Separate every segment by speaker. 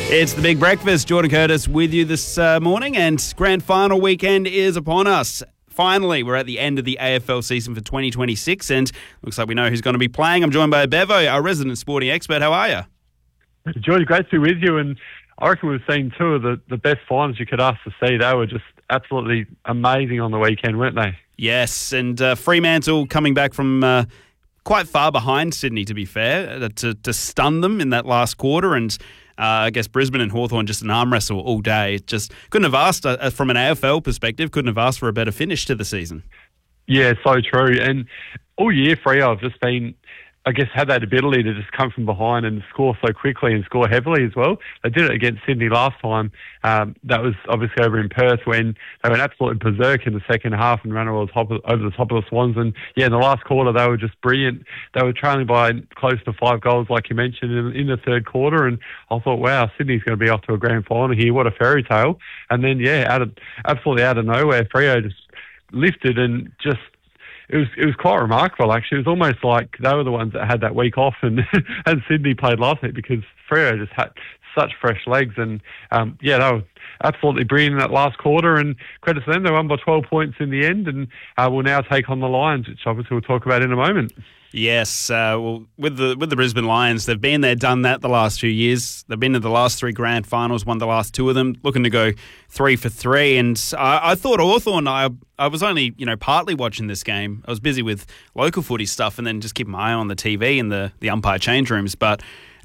Speaker 1: It's the Big Breakfast. Jordan Curtis with you this morning, and grand final weekend is upon us. Finally, we're at the end of the AFL season for 2026, and looks like we know who's going to be playing. I'm joined by Bevo, our resident sporting expert. How are you?
Speaker 2: George, great to be with you, and I reckon we've seen two of the best finals you could ask to see. They were just absolutely amazing on the weekend, weren't they?
Speaker 1: Yes, and Fremantle coming back from quite far behind Sydney, to be fair, to stun them in that last quarter, and I guess Brisbane and Hawthorn just an arm wrestle all day. Just couldn't have asked, from an AFL perspective, couldn't have asked for a better finish to the season. Yeah,
Speaker 2: so true. And all year, Freo have just been, I guess, had that ability to just come from behind and score so quickly and score heavily as well. They did it against Sydney last time. That was obviously over in Perth when they went absolutely berserk in the second half and ran over the top of the Swans. And yeah, in the last quarter, they were just brilliant. They were trailing by close to 5 goals, like you mentioned, in the third quarter. And I thought, wow, Sydney's going to be off to a grand final here. What a fairy tale. And then, yeah, absolutely out of nowhere, Freo just lifted and just, It was quite remarkable, actually. It was almost like they were the ones that had that week off and Sydney played last week, because Freo just had such fresh legs. And, they were absolutely brilliant in that last quarter, and credit to them. They won by 12 points in the end, and will now take on the Lions, which obviously we'll talk about in a moment.
Speaker 1: Yes, well, with the Brisbane Lions, they've been there, done that the last few years. They've been to the last 3 grand finals, won the last 2 of them, looking to go 3 for 3. And I thought Hawthorn, I was only partly watching this game. I was busy with local footy stuff, and then just keeping my eye on the TV and the umpire change rooms. But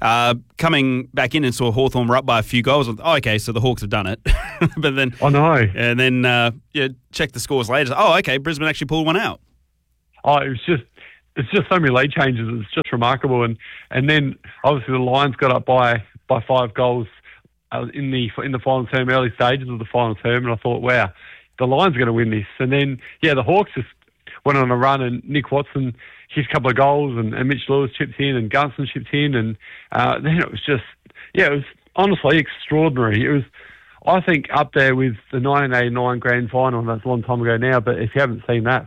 Speaker 1: coming back in and saw Hawthorn were up by a few goals. Okay, so the Hawks have done it. But then,
Speaker 2: I know.
Speaker 1: And then check the scores later. Oh, okay, Brisbane actually pulled one out.
Speaker 2: Oh, it's just so many lead changes. It's just remarkable. And then obviously the Lions got up by 5 goals in the final term, early stages of the final term, and I thought, wow, the Lions are going to win this. And then, yeah, the Hawks just went on a run, and Nick Watson hit a couple of goals, and Mitch Lewis chipped in, and Gunston chipped in, and then it was just, it was honestly extraordinary. It was, I think, up there with the 1989 grand final. That's a long time ago now, but if you haven't seen that,